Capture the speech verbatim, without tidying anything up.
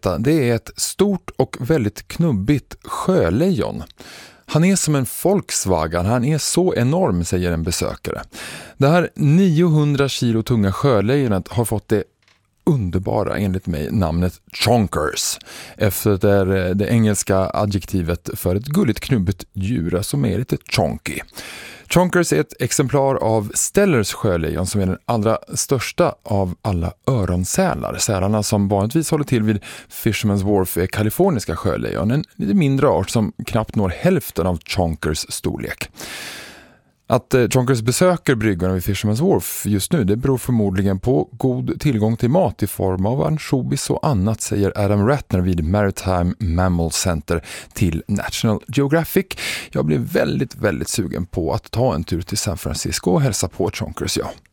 detta, det är ett stort och väldigt knubbigt sjölejon. Han är som en Volkswagen, han är så enorm, säger en besökare. Det här niohundra kilo tunga sjölejonet har fått det underbara, enligt mig, namnet chonkers, efter det, det engelska adjektivet för ett gulligt knubbigt djur som är lite chonky. Chonkers är ett exemplar av Stellers sjölejon som är den allra största av alla öronsälar. Sälarna som vanligtvis håller till vid Fisherman's Wharf är kaliforniska sjölejon, en lite mindre art som knappt når hälften av Chonkers storlek. Att eh, Chonkers besöker bryggarna vid Fisherman's Wharf just nu, det beror förmodligen på god tillgång till mat i form av ansjovis och annat, säger Adam Ratner vid Maritime Mammal Center till National Geographic. Jag blev väldigt, väldigt sugen på att ta en tur till San Francisco och hälsa på Chonkers, ja.